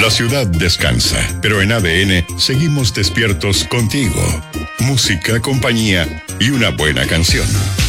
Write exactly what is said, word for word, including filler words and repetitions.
La ciudad descansa, pero en A D N seguimos despiertos contigo. Música, compañía y una buena canción.